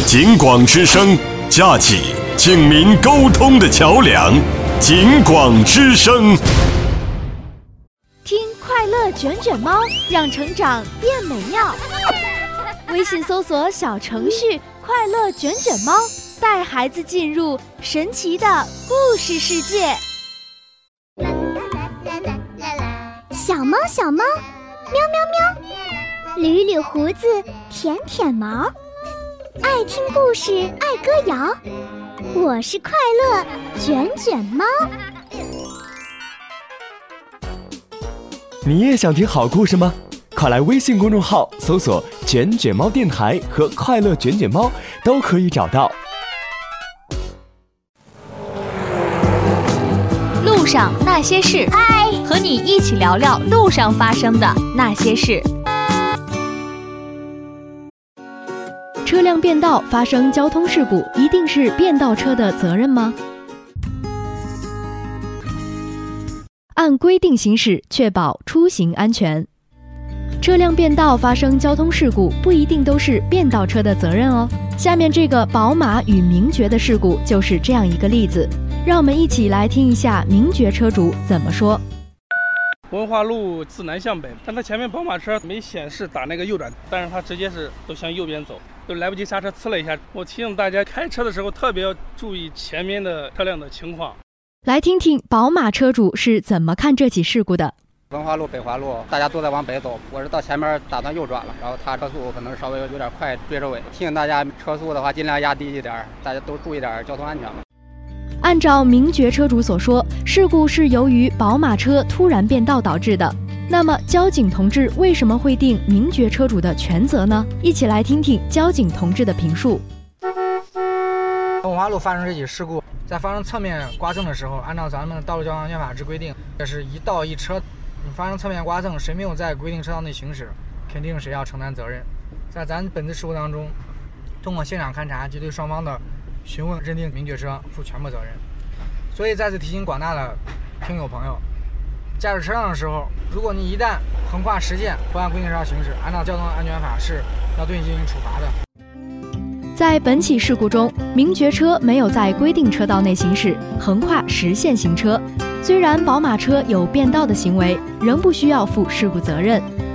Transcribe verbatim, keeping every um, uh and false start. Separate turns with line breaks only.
警广之声，架起警民沟通的桥梁。警广之声，
听快乐卷卷猫，让成长变美妙。微信搜索小程序快乐卷卷猫，带孩子进入神奇的故事世界。
小猫小猫，喵喵喵，捋捋胡子，舔舔毛，爱听故事，爱歌谣。我是快乐卷卷猫。
你也想听好故事吗？快来微信公众号搜索卷卷猫电台和快乐卷卷猫，都可以找到。
路上那些事，
嗨，
和你一起聊聊路上发生的那些事。车辆变道发生交通事故，一定是变道车的责任吗？按规定行驶，确保出行安全。车辆变道发生交通事故，不一定都是变道车的责任哦。下面这个宝马与名爵的事故就是这样一个例子，让我们一起来听一下名爵车主怎么说。
文化路自南向北，但他前面宝马车没显示打那个右转，但是他直接是都向右边走，就来不及刹车，呲了一下。我提醒大家开车的时候特别要注意前面的车辆的情况。
来听听宝马车主是怎么看这起事故的。
文化路北华路，大家都在往北走，我是到前面打算右转了，然后他车速可能稍微有点快，追着尾。提醒大家车速的话尽量压低一点，大家都注意点交通安全吧。
按照名爵车主所说，事故是由于宝马车突然变道导致的。那么交警同志为什么会定名爵车主的全责呢？一起来听听交警同志的评述。
文化路发生这起事故，在发生侧面刮蹭的时候，按照咱们道路交通安全法之规定，这是一道一车，你发生侧面刮蹭，谁没有在规定车道内行驶，肯定谁要承担责任。在咱本次事故当中，通过现场勘查及对双方的询问，认定名爵车负全部责任。所以再次提醒广大的听友朋友，驾驶车辆的时候，如果你一旦横跨实线，不按规定车道行驶，按照交通安全法是要对你进行处罚的。
在本起事故中，名爵车没有在规定车道内行驶，横跨实线行车。虽然宝马车有变道的行为，仍不需要负事故责任。